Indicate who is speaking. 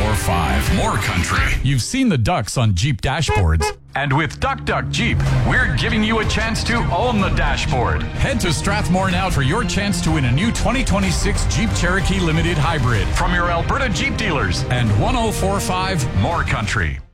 Speaker 1: 1045 More Country. You've seen the ducks on Jeep dashboards. And with Duck Duck Jeep, we're giving you a chance to own the dashboard. Head to Strathmore now for your chance to win a new 2026 Jeep Cherokee Limited Hybrid from your Alberta Jeep dealers and 1045 More Country.